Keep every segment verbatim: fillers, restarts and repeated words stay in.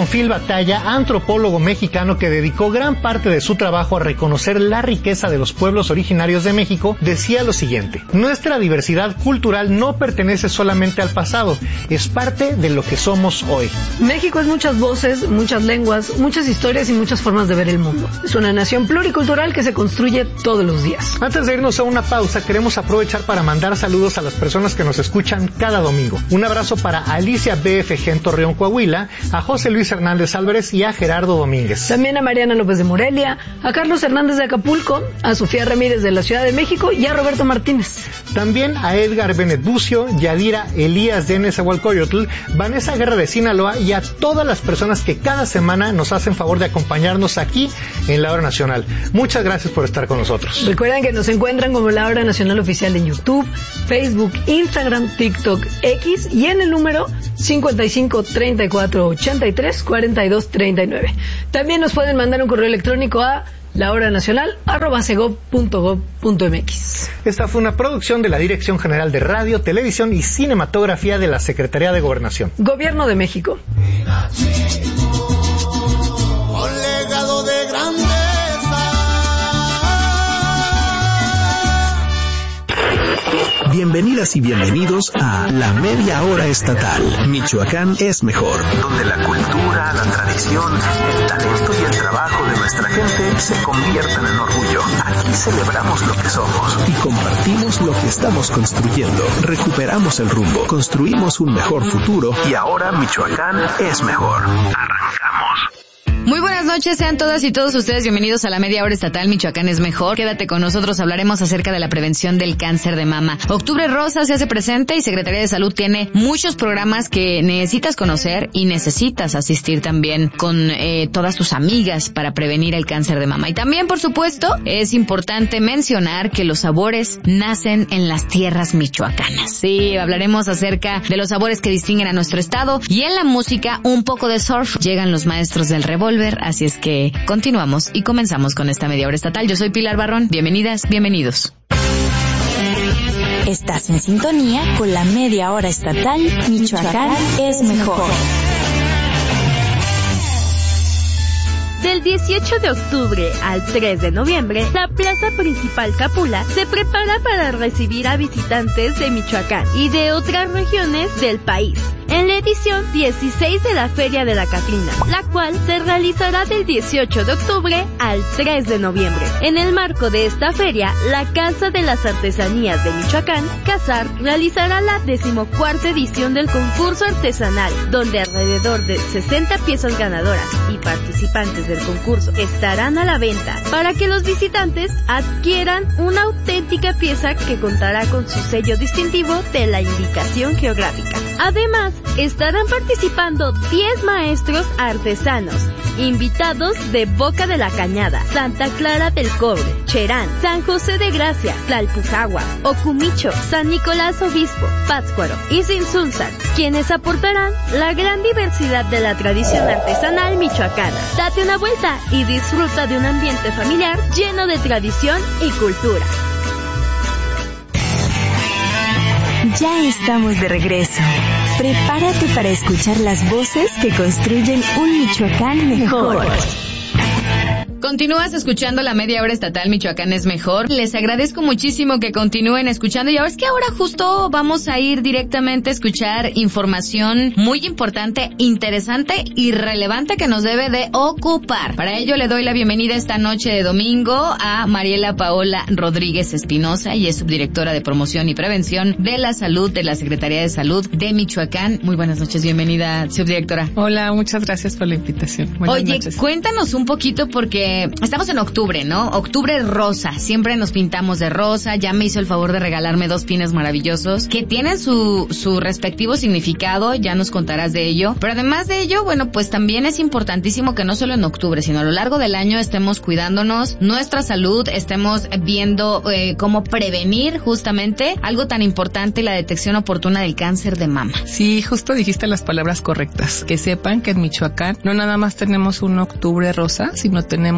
Bonfil Batalla, antropólogo mexicano que dedicó gran parte de su trabajo a reconocer la riqueza de los pueblos originarios de México, decía lo siguiente: nuestra diversidad cultural no pertenece solamente al pasado, es parte de lo que somos hoy. México es muchas voces, muchas lenguas, muchas historias y muchas formas de ver el mundo. Es una nación pluricultural que se construye todos los días. Antes de irnos a una pausa, queremos aprovechar para mandar saludos a las personas que nos escuchan cada domingo. Un abrazo para Alicia B F G en Torreón, Coahuila, a José Luis Hernández Álvarez y a Gerardo Domínguez. También a Mariana López de Morelia, a Carlos Hernández de Acapulco, a Sofía Ramírez de la Ciudad de México y a Roberto Martínez. También a Edgar Benet Bucio, Yadira Elías de Nezahualcóyotl, Vanessa Guerra de Sinaloa y a todas las personas que cada semana nos hacen favor de acompañarnos aquí en La Hora Nacional. Muchas gracias por estar con nosotros. Recuerden que nos encuentran como La Hora Nacional Oficial en YouTube, Facebook, Instagram, TikTok, X y en el número cincuenta y cinco, treinta y cuatro, ochenta y tres, cuarenta y dos, treinta y nueve. También nos pueden mandar un correo electrónico a lahoranacional arroba segov punto gov punto mx. Esta fue una producción de la Dirección General de Radio, Televisión y Cinematografía de la Secretaría de Gobernación. Gobierno de México. Con legado de grandeza. Bienvenidas y bienvenidos a La Media Hora Estatal. Michoacán es mejor. Donde la cultura, la tradición, el talento y el trabajo de nuestra gente se convierten en orgullo. Aquí celebramos lo que somos y compartimos lo que estamos construyendo. Recuperamos el rumbo, construimos un mejor futuro y ahora Michoacán es mejor. Arrancamos. Muy buenas noches, sean todas y todos ustedes bienvenidos a la Media Hora Estatal Michoacán es Mejor. Quédate con nosotros, hablaremos acerca de la prevención del cáncer de mama. Octubre Rosa se hace presente y Secretaría de Salud tiene muchos programas que necesitas conocer y necesitas asistir también con eh, todas tus amigas para prevenir el cáncer de mama. Y también, por supuesto, es importante mencionar que los sabores nacen en las tierras michoacanas. Sí, hablaremos acerca de los sabores que distinguen a nuestro estado y en la música un poco de surf. Llegan los maestros del revolver. Así es que continuamos y comenzamos con esta Media Hora Estatal. Yo soy Pilar Barrón. Bienvenidas, bienvenidos. Estás en sintonía con la Media Hora Estatal Michoacán es mejor. Del dieciocho de octubre al tres de noviembre, la plaza principal Capula se prepara para recibir a visitantes de Michoacán y de otras regiones del país, en la edición dieciséis de la Feria de la Catrina, la cual se realizará del dieciocho de octubre al tres de noviembre. En el marco de esta feria, la Casa de las Artesanías de Michoacán, CASAR, realizará la decimocuarta edición del concurso artesanal, donde alrededor de sesenta piezas ganadoras y participantes del concurso estarán a la venta para que los visitantes adquieran una auténtica pieza que contará con su sello distintivo de la indicación geográfica. Además, estarán participando diez maestros artesanos, invitados de Boca de la Cañada, Santa Clara del Cobre, Cherán, San José de Gracia, Tlalpujahua, Ocumicho, San Nicolás Obispo, Pátzcuaro y Tzintzuntzan, quienes aportarán la gran diversidad de la tradición artesanal michoacana. Date una vuelta y disfruta de un ambiente familiar lleno de tradición y cultura. Ya estamos de regreso. Prepárate para escuchar las voces que construyen un Michoacán mejor. Continúas escuchando la Media Hora Estatal Michoacán es Mejor. Les agradezco muchísimo que continúen escuchando. Y ahora es que ahora justo vamos a ir directamente a escuchar información muy importante, interesante y relevante que nos debe de ocupar. Para ello le doy la bienvenida esta noche de domingo a Mariela Paola Rodríguez Espinosa, y es subdirectora de Promoción y Prevención de la Salud de la Secretaría de Salud de Michoacán. Muy buenas noches, bienvenida, subdirectora. Hola, muchas gracias por la invitación. Buenas Oye, noches. Cuéntanos un poquito porque estamos en octubre, ¿no? Octubre rosa, siempre nos pintamos de rosa. Ya me hizo el favor de regalarme dos pines maravillosos que tienen su su respectivo significado, ya nos contarás de ello. Pero además de ello, bueno, pues también es importantísimo que no solo en octubre, sino a lo largo del año estemos cuidándonos nuestra salud, estemos viendo eh, cómo prevenir justamente algo tan importante, la detección oportuna del cáncer de mama. Sí, justo dijiste las palabras correctas. Que sepan que en Michoacán no nada más tenemos un octubre rosa, sino tenemos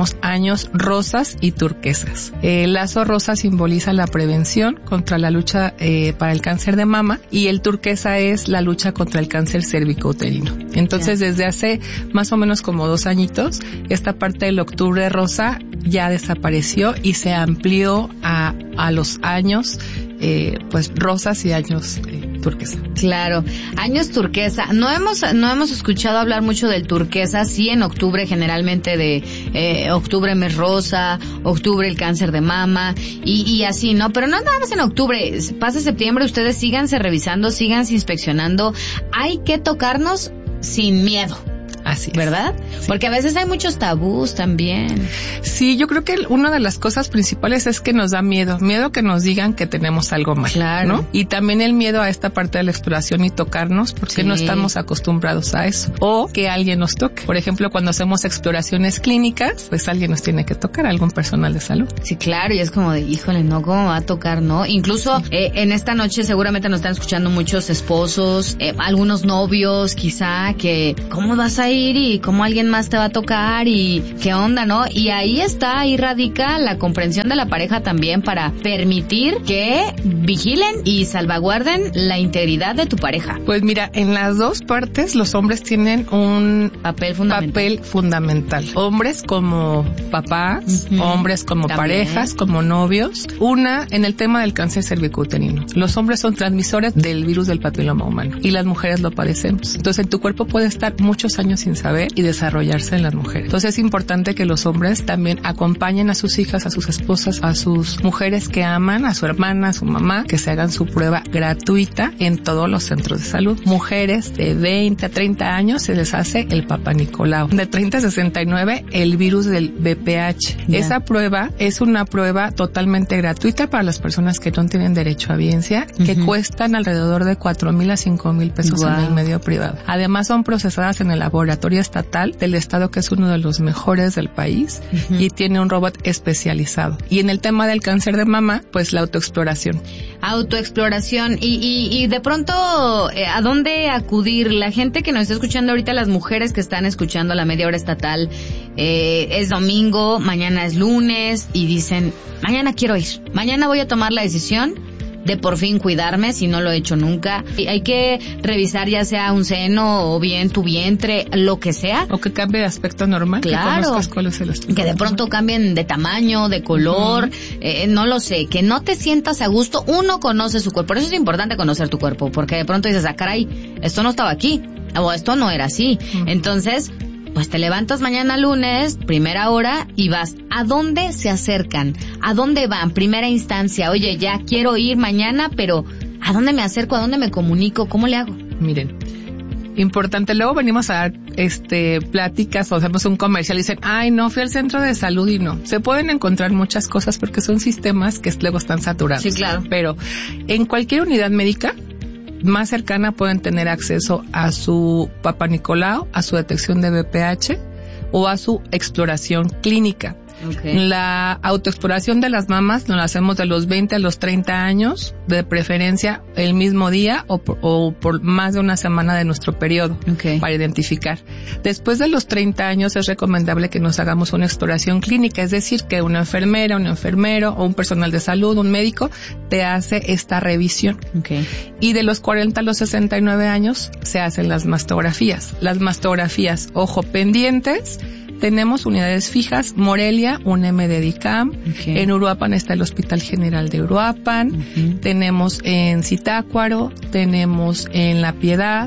tenemos años rosas y turquesas. El lazo rosa simboliza la prevención contra la lucha eh, para el cáncer de mama y el turquesa es la lucha contra el cáncer cervicouterino. Entonces, yeah. desde hace más o menos como dos añitos, esta parte del octubre rosa ya desapareció y se amplió a, a los años eh, pues rosas y años eh, turquesa. Claro, años turquesa. No hemos no hemos escuchado hablar mucho del turquesa, sí en octubre generalmente de eh, octubre mes rosa, octubre el cáncer de mama y, y así, ¿no? Pero no nada más en octubre, pasa septiembre, ustedes síganse revisando, síganse inspeccionando. Hay que tocarnos sin miedo. Así es. ¿Verdad? Sí. Porque a veces hay muchos tabús también. Sí, yo creo que una de las cosas principales es que nos da miedo. Miedo que nos digan que tenemos algo mal. Claro. ¿No? Y también el miedo a esta parte de la exploración y tocarnos porque sí. no estamos acostumbrados a eso. O que alguien nos toque. Por ejemplo, cuando hacemos exploraciones clínicas, pues alguien nos tiene que tocar, algún personal de salud. Sí, claro. Y es como de, híjole, ¿no? ¿Cómo va a tocar, no? Incluso eh, en esta noche seguramente nos están escuchando muchos esposos, eh, algunos novios quizá, que ¿cómo vas a ir y cómo alguien más te va a tocar y qué onda, ¿no? Y ahí está, ahí radica la comprensión de la pareja también para permitir que vigilen y salvaguarden la integridad de tu pareja. Pues mira, en las dos partes los hombres tienen un papel fundamental. Papel fundamental. Hombres como papás, uh-huh. hombres como también. Parejas, como novios. Una, en el tema del cáncer cervicouterino. Los hombres son transmisores del virus del papiloma humano y las mujeres lo padecemos. Entonces, en tu cuerpo puede estar muchos años sin saber y desarrollarse en las mujeres. Entonces es importante que los hombres también acompañen a sus hijas, a sus esposas, a sus mujeres que aman, a su hermana, a su mamá, que se hagan su prueba gratuita en todos los centros de salud. Mujeres de veinte a treinta años se les hace el Papá Nicolau. De treinta a sesenta y nueve el virus del B P H. Yeah. Esa prueba es una prueba totalmente gratuita para las personas que no tienen derecho a biencia, uh-huh. que cuestan alrededor de cuatro mil a cinco mil pesos wow. en el medio privado. Además son procesadas en el laboratorio estatal del estado que es uno de los mejores del país uh-huh. y tiene un robot especializado. Y en el tema del cáncer de mama, pues la autoexploración. Autoexploración y, y, y de pronto, eh, ¿a dónde acudir? La gente que nos está escuchando ahorita, las mujeres que están escuchando la media hora estatal, eh, es domingo, mañana es lunes y dicen, mañana quiero ir, mañana voy a tomar la decisión de por fin cuidarme, si no lo he hecho nunca. Y hay que revisar ya sea un seno o bien tu vientre, lo que sea. O que cambie de aspecto normal. Claro. Que, cuál es el aspecto que de pronto cambien de tamaño, de color, uh-huh. eh, no lo sé. Que no te sientas a gusto. Uno conoce su cuerpo. Por eso es importante conocer tu cuerpo. Porque de pronto dices, ah, caray, esto no estaba aquí. O esto no era así. Uh-huh. Entonces, pues te levantas mañana lunes, primera hora, y vas. ¿A dónde se acercan? ¿A dónde van? Primera instancia. Oye, ya quiero ir mañana, pero ¿a dónde me acerco? ¿A dónde me comunico? ¿Cómo le hago? Miren, importante. Luego venimos a dar este pláticas o hacemos un comercial y dicen, ay, no, fui al centro de salud y no. Se pueden encontrar muchas cosas porque son sistemas que luego están saturados. Sí, claro. Pero en cualquier unidad médica más cercana pueden tener acceso a su Papá Nicolau, a su detección de B P H o a su exploración clínica. Okay. La autoexploración de las mamas nos la hacemos de los veinte a los treinta años, de preferencia el mismo día o por, o por más de una semana de nuestro periodo, okay. para identificar. Después de los treinta años es recomendable que nos hagamos una exploración clínica, es decir, que una enfermera, un enfermero o un personal de salud, un médico, te hace esta revisión. Okay. Y de los cuarenta a los sesenta y nueve años se hacen las mastografías. Las mastografías, ojo, pendientes. Tenemos unidades fijas, Morelia, un M D DICAM, okay. En Uruapan está el Hospital General de Uruapan, uh-huh. tenemos en Zitácuaro, tenemos en La Piedad,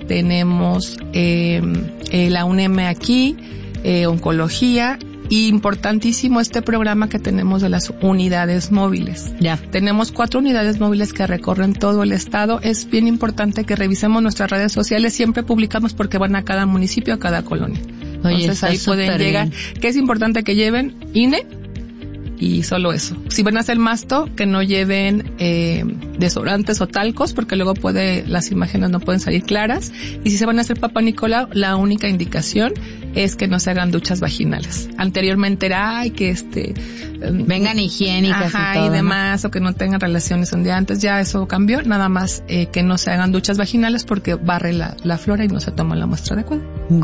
tenemos eh, eh, la UNEM aquí, eh, Oncología, y importantísimo este programa que tenemos de las unidades móviles. Ya. Tenemos cuatro unidades móviles que recorren todo el estado. Es bien importante que revisemos nuestras redes sociales, siempre publicamos porque van a cada municipio, a cada colonia. Oye, entonces ahí pueden llegar. Que es importante que lleven I N E y solo eso. Si van a hacer masto, que no lleven eh, desodorantes o talcos, porque luego puede las imágenes no pueden salir claras. Y si se van a hacer Papá Nicolau, la única indicación es que no se hagan duchas vaginales. Anteriormente era, ay, que este... vengan higiénicas ajá, y todo, y demás, ¿no? O que no tengan relaciones un día antes. Ya eso cambió, nada más eh, que no se hagan duchas vaginales porque barre la, la flora y no se toma la muestra adecuada.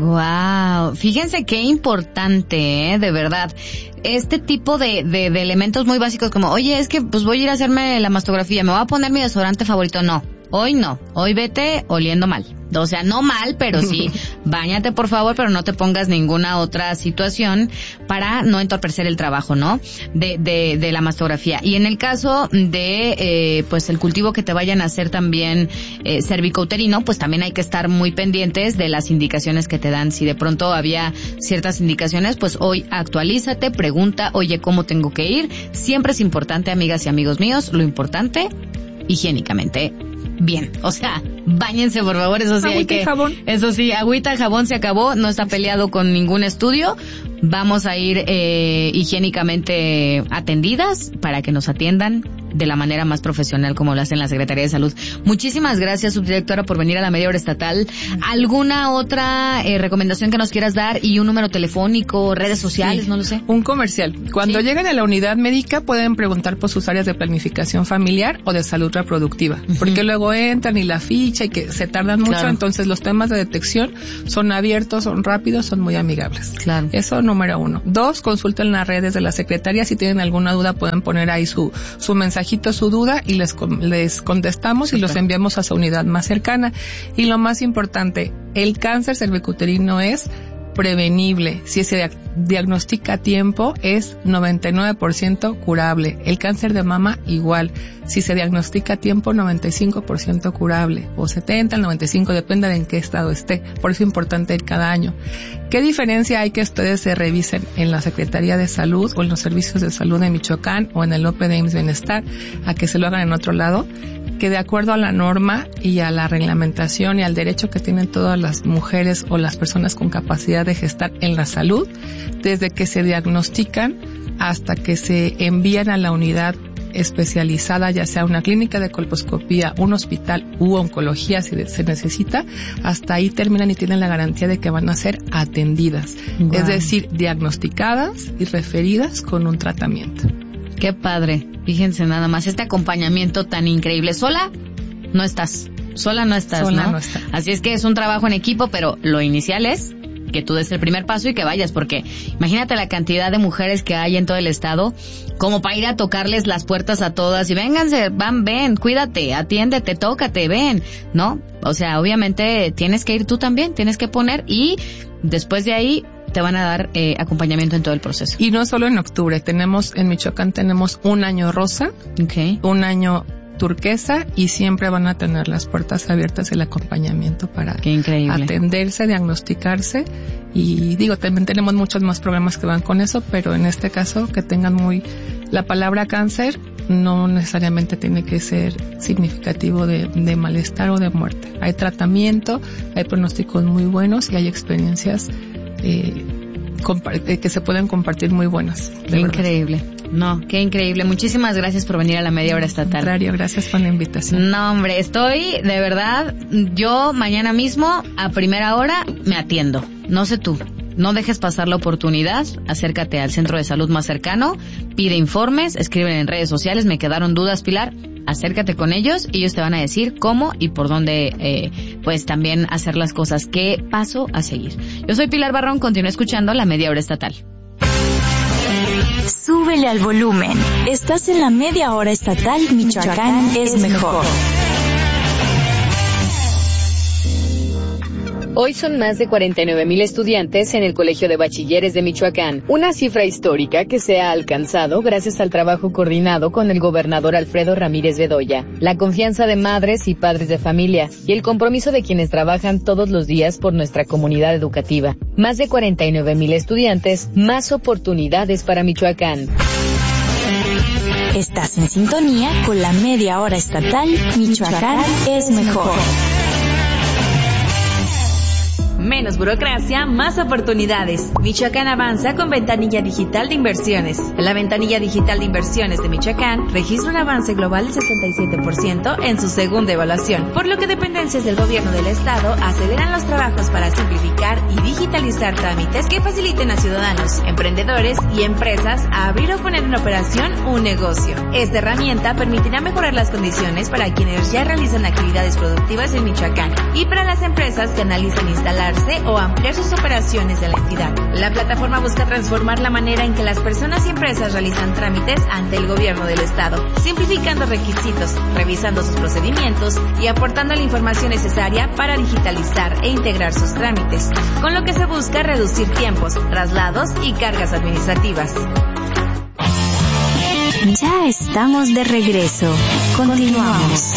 Guau, fíjense qué importante, ¿eh? De verdad. Este tipo de, de, de elementos muy básicos como, oye, es que pues voy a ir a hacerme la mastografía, me voy a poner mi desodorante favorito. No, hoy no, hoy vete oliendo mal. O sea, no mal, pero sí, báñate por favor, pero no te pongas ninguna otra situación para no entorpecer el trabajo, ¿no? De, de, de la mastografía. Y en el caso de, eh, pues el cultivo que te vayan a hacer también, eh, cervicouterino, pues también hay que estar muy pendientes de las indicaciones que te dan. Si de pronto había ciertas indicaciones, pues hoy actualízate, pregunta, oye, ¿cómo tengo que ir? Siempre es importante, amigas y amigos míos, lo importante, higiénicamente. Bien, o sea, báñense por favor, eso sí agüita hay que, y jabón. Eso sí, agüita, jabón se acabó, no está peleado con ningún estudio. Vamos a ir eh, higiénicamente atendidas para que nos atiendan de la manera más profesional como lo hacen la Secretaría de Salud. Muchísimas gracias, subdirectora, por venir a la media hora estatal. ¿Alguna otra eh, recomendación que nos quieras dar y un número telefónico, redes sociales, sí, no lo sé? Un comercial. Cuando sí. lleguen a la unidad médica pueden preguntar por sus áreas de planificación familiar o de salud reproductiva, uh-huh. porque luego entran y la ficha y que se tardan mucho, claro. Entonces los temas de detección son abiertos, son rápidos, son muy amigables. Claro. Eso número uno. Dos, consulten las redes de la Secretaría. Si tienen alguna duda pueden poner ahí su, su mensajito, su duda y les, les contestamos. Super. Y los enviamos a su unidad más cercana. Y lo más importante, el cáncer cervicuterino es prevenible. Si se diagnostica a tiempo, es noventa y nueve por ciento curable. El cáncer de mama, igual. Si se diagnostica a tiempo, noventa y cinco por ciento curable. O setenta, noventa y cinco, depende de en qué estado esté. Por eso es importante ir cada año. ¿Qué diferencia hay que ustedes se revisen en la Secretaría de Salud o en los servicios de salud de Michoacán o en el O P de I M S S Bienestar a que se lo hagan en otro lado? Que de acuerdo a la norma y a la reglamentación y al derecho que tienen todas las mujeres o las personas con capacidad de gestar en la salud, desde que se diagnostican hasta que se envían a la unidad especializada, ya sea una clínica de colposcopía, un hospital u oncología si se necesita, hasta ahí terminan y tienen la garantía de que van a ser atendidas, wow. Es decir, diagnosticadas y referidas con un tratamiento. Qué padre, fíjense nada más, este acompañamiento tan increíble. Sola no estás, sola no estás, sola ¿no? no está. Así es que es un trabajo en equipo, pero lo inicial es que tú des el primer paso y que vayas, porque imagínate la cantidad de mujeres que hay en todo el estado, como para ir a tocarles las puertas a todas y vénganse, van, ven, cuídate, atiéndete, tócate, ven, ¿no? O sea, obviamente tienes que ir tú también, tienes que poner y después de ahí te van a dar eh, acompañamiento en todo el proceso. Y no solo en octubre, tenemos, en Michoacán tenemos un año rosa, okay. un año turquesa y siempre van a tener las puertas abiertas el acompañamiento para atenderse, diagnosticarse y digo, también tenemos muchos más programas que van con eso, pero en este caso que tengan muy, la palabra cáncer no necesariamente tiene que ser significativo de, de malestar o de muerte. Hay tratamiento, hay pronósticos muy buenos y hay experiencias eh, que se pueden compartir muy buenas. Qué increíble. No, qué increíble. Muchísimas gracias por venir a la media hora estatal. Al contrario, gracias por la invitación. No, hombre, estoy, de verdad, yo mañana mismo, a primera hora, me atiendo. No sé tú. No dejes pasar la oportunidad, acércate al centro de salud más cercano, pide informes, escriben en redes sociales, me quedaron dudas, Pilar, acércate con ellos y ellos te van a decir cómo y por dónde, eh, pues también hacer las cosas, qué paso a seguir. Yo soy Pilar Barrón, continúa escuchando la media hora estatal. Súbele al volumen. Estás en la media hora estatal Michoacán, Michoacán es mejor. Hoy son más de cuarenta y nueve mil estudiantes en el Colegio de Bachilleres de Michoacán, una cifra histórica que se ha alcanzado gracias al trabajo coordinado con el gobernador Alfredo Ramírez Bedoya, la confianza de madres y padres de familia y el compromiso de quienes trabajan todos los días por nuestra comunidad educativa. Más de cuarenta y nueve mil estudiantes, más oportunidades para Michoacán. Estás en sintonía con la media hora estatal Michoacán es mejor. Media Menos burocracia, más oportunidades. Michoacán avanza con ventanilla digital de inversiones. La ventanilla digital de inversiones de Michoacán registra un avance global del sesenta y siete por ciento en su segunda evaluación, por lo que dependencias del gobierno del estado aceleran los trabajos para simplificar y digitalizar trámites que faciliten a ciudadanos, emprendedores y empresas a abrir o poner en operación un negocio. Esta herramienta permitirá mejorar las condiciones para quienes ya realizan actividades productivas en Michoacán y para las empresas que analizan instalarse o ampliar sus operaciones en la entidad. La plataforma busca transformar la manera en que las personas y empresas realizan trámites ante el gobierno del estado, simplificando requisitos, revisando sus procedimientos y aportando la información necesaria para digitalizar e integrar sus trámites, con lo que se busca reducir tiempos, traslados y cargas administrativas. Ya estamos de regreso. Continuamos.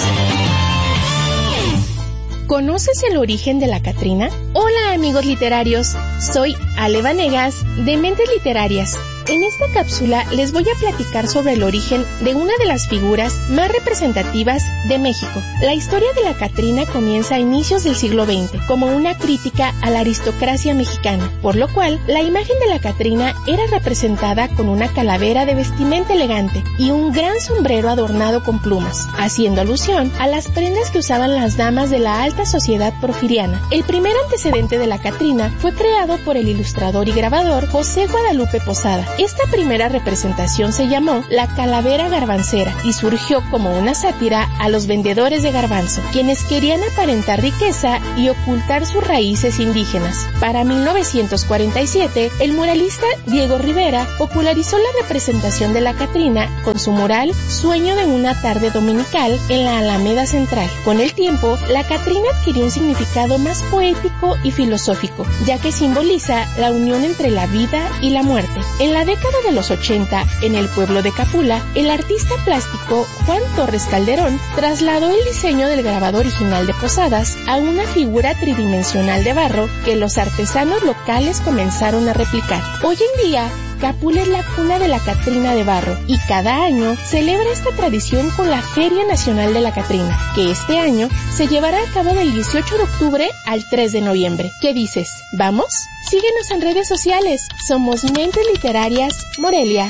¿Conoces el origen de la Catrina? Hola amigos literarios, soy Ale Vanegas de Mentes Literarias. En esta cápsula les voy a platicar sobre el origen de una de las figuras más representativas de México. La historia de la Catrina comienza a inicios del siglo veinte como una crítica a la aristocracia mexicana, por lo cual la imagen de la Catrina era representada con una calavera de vestimenta elegante y un gran sombrero adornado con plumas, haciendo alusión a las prendas que usaban las damas de la alta sociedad porfiriana. El primer antecedente de la Catrina fue creado por el ilustrador y grabador José Guadalupe Posada. Esta primera representación se llamó La Calavera Garbancera y surgió como una sátira a los vendedores de garbanzo, quienes querían aparentar riqueza y ocultar sus raíces indígenas. Para mil novecientos cuarenta y siete, el muralista Diego Rivera popularizó la representación de la Catrina con su mural Sueño de una tarde dominical en la Alameda Central. Con el tiempo, la Catrina adquirió un significado más poético y filosófico, ya que simboliza la unión entre la vida y la muerte. En la década de los ochenta, en el pueblo de Capula, el artista plástico Juan Torres Calderón trasladó el diseño del grabado original de Posadas a una figura tridimensional de barro que los artesanos locales comenzaron a replicar. Hoy en día, Capula es la cuna de la Catrina de barro y cada año celebra esta tradición con la Feria Nacional de la Catrina, que este año se llevará a cabo del dieciocho de octubre al tres de noviembre. ¿Qué dices? ¿Vamos? Síguenos en redes sociales. Somos Mentes Literarias Morelia.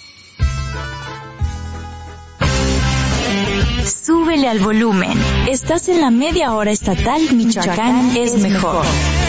Súbele al volumen. Estás en la media hora estatal Michoacán, Michoacán es mejor.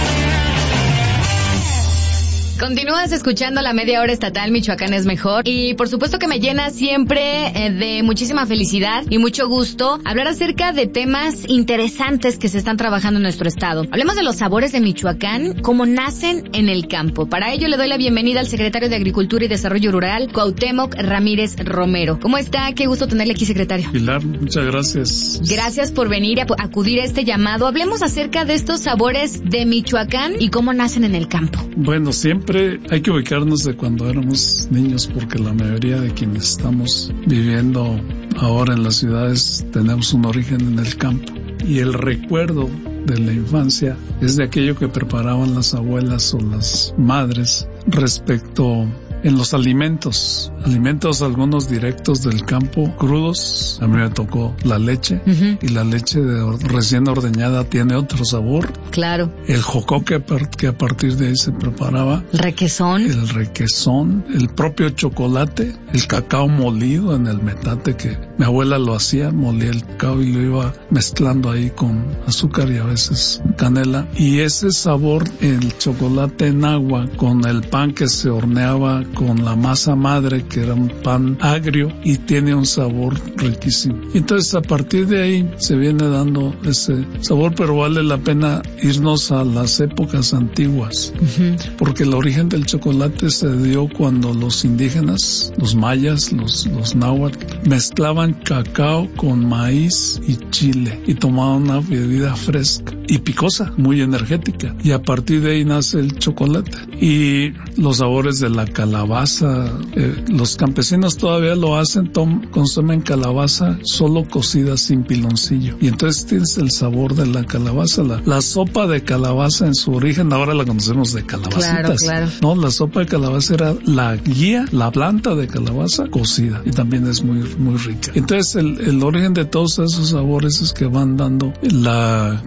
Continúas escuchando la media hora estatal Michoacán es mejor y por supuesto que me llena siempre eh, de muchísima felicidad y mucho gusto hablar acerca de temas interesantes que se están trabajando en nuestro estado. Hablemos de los sabores de Michoacán, cómo nacen en el campo. Para ello le doy la bienvenida al secretario de Agricultura y Desarrollo Rural, Cuauhtémoc Ramírez Romero. ¿Cómo está? Qué gusto tenerle aquí, secretario. Pilar, muchas gracias. Gracias por venir a acudir a este llamado. Hablemos acerca de estos sabores de Michoacán y cómo nacen en el campo. Bueno, siempre Siempre hay que ubicarnos de cuando éramos niños, porque la mayoría de quienes estamos viviendo ahora en las ciudades tenemos un origen en el campo. Y el recuerdo de la infancia es de aquello que preparaban las abuelas o las madres respecto en los alimentos, alimentos algunos directos del campo, crudos. A mí me tocó la leche, uh-huh. y la leche de recién ordeñada tiene otro sabor. Claro. El jocoque que a partir de ahí se preparaba. Requesón. El requesón, el propio chocolate, el cacao molido en el metate que mi abuela lo hacía, molía el cacao y lo iba mezclando ahí con azúcar y a veces canela. Y ese sabor, el chocolate en agua con el pan que se horneaba con la masa madre, que era un pan agrio y tiene un sabor riquísimo. Entonces a partir de ahí se viene dando ese sabor, pero vale la pena irnos a las épocas antiguas, uh-huh. porque el origen del chocolate se dio cuando los indígenas, los mayas, los, los náhuatl, mezclaban cacao con maíz y chile y tomaban una bebida fresca y picosa, muy energética, y a partir de ahí nace el chocolate. Y los sabores de la calabaza, eh, los campesinos todavía lo hacen, tom, consumen calabaza solo cocida sin piloncillo, y entonces tienes el sabor de la calabaza. La, la sopa de calabaza en su origen ahora la conocemos de calabacitas, claro, claro. No, la sopa de calabaza era la guía, la planta de calabaza cocida, y también es muy, muy rica. Entonces el, el origen de todos esos sabores es que van dando la combinación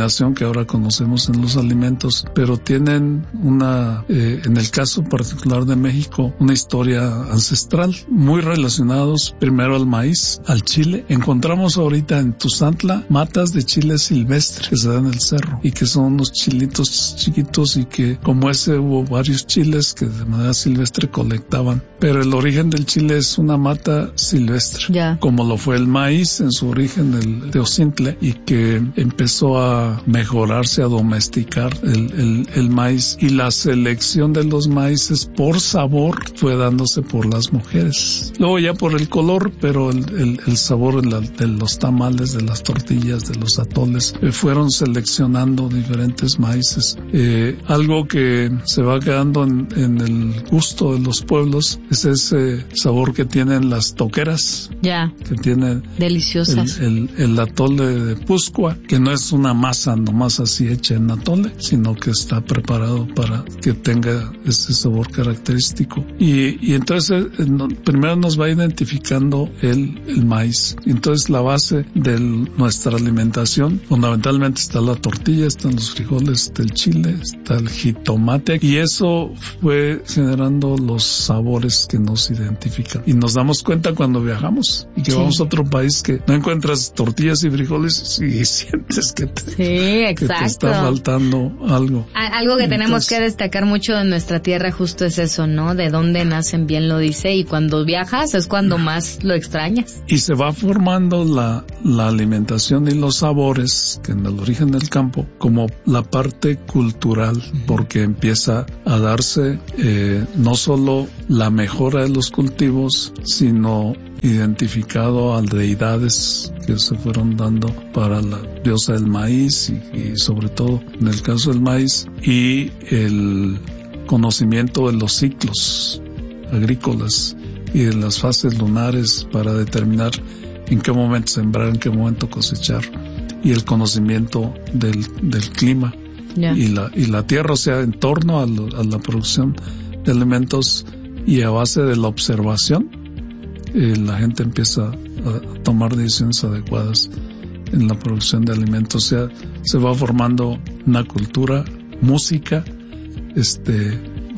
combinación que ahora conocemos en los alimentos, pero tienen una, eh, en el caso particular de México, una historia ancestral, muy relacionados primero al maíz, al chile. Encontramos ahorita en Tuzantla matas de chile silvestre que se dan en el cerro y que son unos chilitos chiquitos, y que como ese hubo varios chiles que de manera silvestre colectaban, pero el origen del chile es una mata silvestre, yeah. como lo fue el maíz en su origen, el teocintle, y que empezó a mejorarse, a domesticar el, el, el maíz, y la selección de los maíces por sabor fue dándose por las mujeres, luego ya por el color, pero el, el, el sabor de, la, de los tamales, de las tortillas, de los atoles, eh, fueron seleccionando diferentes maíces. Eh, algo que se va quedando en, en el gusto de los pueblos es ese sabor que tienen las toqueras, ya, que tiene deliciosas, el, el, el atole de Puscua, que no es una masa nomás así hecha en atole, sino que está preparado para que tenga ese sabor característico. Y, y entonces eh, no, primero nos va identificando el, el maíz. Entonces la base de nuestra alimentación fundamentalmente está la tortilla, están los frijoles, está el chile, está el jitomate, y eso fue generando los sabores que nos identifican. Y nos damos cuenta cuando viajamos y que sí. vamos a otro país que no encuentras tortillas y frijoles y sientes que te, sí, exacto. que te está faltando algo. Algo que Entonces, tenemos que destacar mucho de nuestra tierra justo es eso, ¿no? De dónde nacen, bien lo dice, y cuando viajas es cuando más lo extrañas. Y se va formando la, la alimentación y los sabores, que en el origen del campo, como la parte cultural, porque empieza a darse eh, no solo la mejora de los cultivos, sino identificado a deidades que se fueron dando para la diosa del maíz y, y sobre todo en el caso del maíz, y el conocimiento de los ciclos agrícolas y de las fases lunares para determinar en qué momento sembrar, en qué momento cosechar, y el conocimiento del, del clima yeah. y la y la tierra, o sea, en torno a, lo, a la producción de alimentos, y a base de la observación eh, la gente empieza a tomar decisiones adecuadas en la producción de alimentos. O sea, se va formando una cultura, música, este,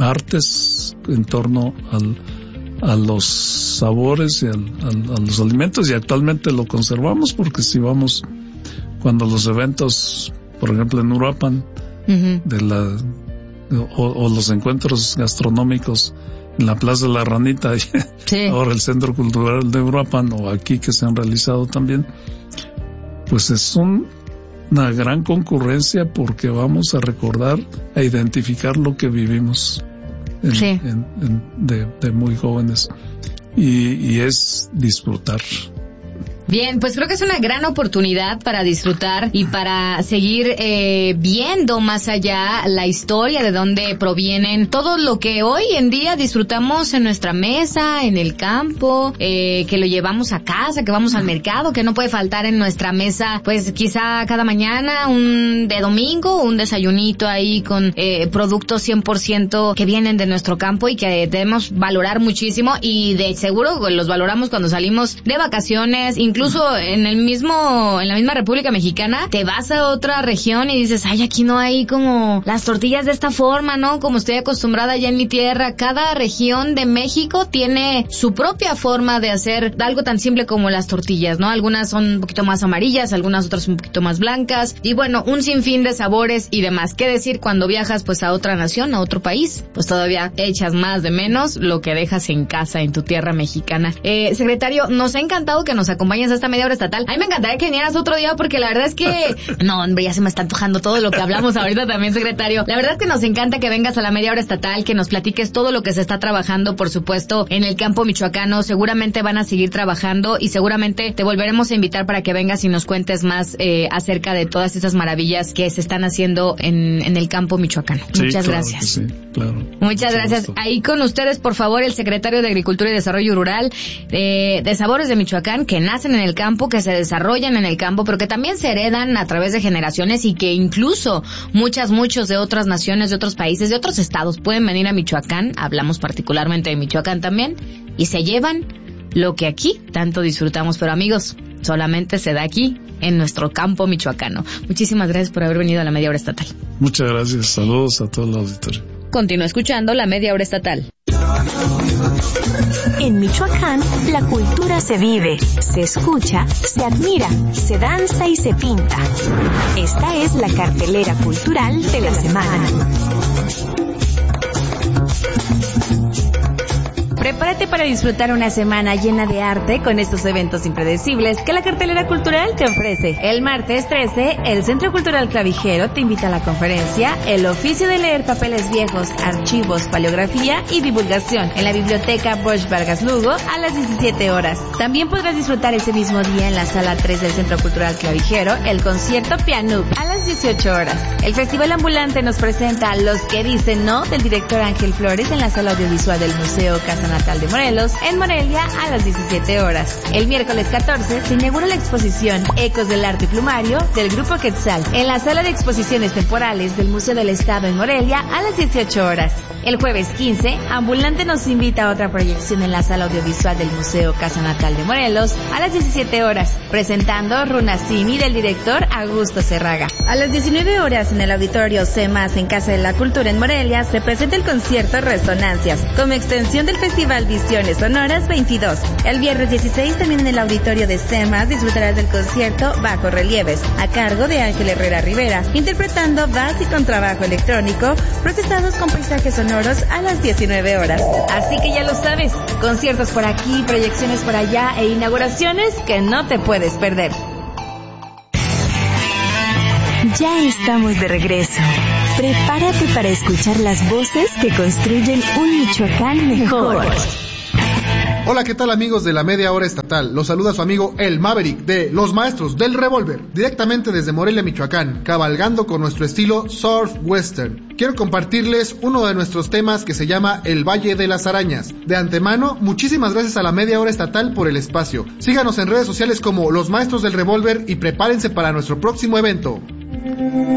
artes en torno al a los sabores y al, al, a los alimentos, y actualmente lo conservamos porque si vamos cuando los eventos, por ejemplo en Uruapan, uh-huh. de la o, o los encuentros gastronómicos en la Plaza de la Ranita, sí. ahora el Centro Cultural de Uruapan, o aquí que se han realizado también, pues es un, una gran concurrencia porque vamos a recordar, a identificar lo que vivimos en, sí. en, en, de, de muy jóvenes, y, y es disfrutar. Bien, pues creo que es una gran oportunidad para disfrutar y para seguir eh, viendo más allá la historia de dónde provienen todo lo que hoy en día disfrutamos en nuestra mesa, en el campo, eh, que lo llevamos a casa, que vamos al mercado, que no puede faltar en nuestra mesa, pues quizá cada mañana, un de domingo, un desayunito ahí con eh, productos cien por ciento que vienen de nuestro campo y que debemos valorar muchísimo, y de seguro los valoramos cuando salimos de vacaciones. Incluso en el mismo, en la misma República Mexicana, te vas a otra región y dices, ay, aquí no hay como las tortillas de esta forma, ¿no? Como estoy acostumbrada ya en mi tierra. Cada región de México tiene su propia forma de hacer algo tan simple como las tortillas, ¿no? Algunas son un poquito más amarillas, algunas otras un poquito más blancas, y bueno, un sinfín de sabores y demás. ¿Qué decir cuando viajas pues a otra nación, a otro país? Pues todavía echas más de menos lo que dejas en casa, en tu tierra mexicana. Eh, secretario, nos ha encantado que nos acompañes a esta media hora estatal. A mí me encantaría que vinieras otro día porque la verdad es que... No, hombre, ya se me está antojando todo lo que hablamos ahorita también, secretario. La verdad es que nos encanta que vengas a la media hora estatal, que nos platiques todo lo que se está trabajando, por supuesto, en el campo michoacano. Seguramente van a seguir trabajando y seguramente te volveremos a invitar para que vengas y nos cuentes más eh, acerca de todas esas maravillas que se están haciendo en, en el campo michoacano. Sí, Muchas claro gracias. Sí, claro. Muchas Mucho gracias. gusto. Ahí con ustedes, por favor, el secretario de Agricultura y Desarrollo Rural eh, de Sabores de Michoacán, que nacen en el campo, que se desarrollan en el campo, pero que también se heredan a través de generaciones, y que incluso muchas, muchos de otras naciones, de otros países, de otros estados pueden venir a Michoacán, hablamos particularmente de Michoacán también, y se llevan lo que aquí tanto disfrutamos. Pero amigos, solamente se da aquí en nuestro campo michoacano. Muchísimas gracias por haber venido a la Media Hora Estatal. Muchas gracias. Saludos a todo el auditorio. Continúa escuchando la Media Hora Estatal. En Michoacán, la cultura se vive, se escucha, se admira, se danza y se pinta. Esta es la cartelera cultural de la semana. Prepárate para disfrutar una semana llena de arte con estos eventos impredecibles que la cartelera cultural te ofrece. El martes trece, el Centro Cultural Clavijero te invita a la conferencia El oficio de leer papeles viejos, archivos, paleografía y divulgación en la Biblioteca Bosch Vargas Lugo a las diecisiete horas. También podrás disfrutar ese mismo día en la Sala tres del Centro Cultural Clavijero el concierto Pianuc a las dieciocho horas. El Festival Ambulante nos presenta Los que dicen no del director Ángel Flores en la Sala Audiovisual del Museo Casa Natal de Morelos, en Morelia, a las diecisiete horas. El miércoles catorce se inaugura la exposición Ecos del Arte y Plumario del Grupo Quetzal en la Sala de Exposiciones Temporales del Museo del Estado en Morelia a las dieciocho horas. El jueves quince, Ambulante nos invita a otra proyección en la Sala Audiovisual del Museo Casa Natal de Morelos a las diecisiete horas, presentando Runasimi del director Augusto Serraga. A las diecinueve horas en el Auditorio C más en Casa de la Cultura en Morelia se presenta el concierto Resonancias, como extensión del Festival Visiones Sonoras veintidós. El viernes dieciséis también en el Auditorio de C más disfrutarás del concierto Bajo Relieves, a cargo de Ángel Herrera Rivera, interpretando bass y contrabajo electrónico, procesados con paisajes sonoros a las diecinueve horas. Así que ya lo sabes, conciertos por aquí, proyecciones por allá e inauguraciones que no te puedes perder. Ya estamos de regreso. Prepárate para escuchar las voces que construyen un Michoacán mejor. Hola, ¿qué tal amigos de la Media Hora Estatal? Los saluda su amigo El Maverick de Los Maestros del Revólver, directamente desde Morelia, Michoacán, cabalgando con nuestro estilo surf western. Quiero compartirles uno de nuestros temas que se llama El Valle de las Arañas. De antemano, muchísimas gracias a la Media Hora Estatal por el espacio. Síganos en redes sociales como Los Maestros del Revólver y prepárense para nuestro próximo evento.